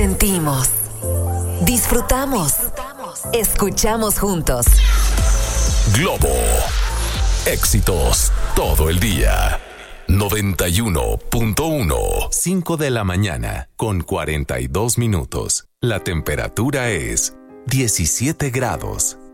Sentimos, disfrutamos, escuchamos juntos. Globo. Éxitos todo el día. 91.1. 5 de la mañana con 42 minutos. La temperatura es 17 grados.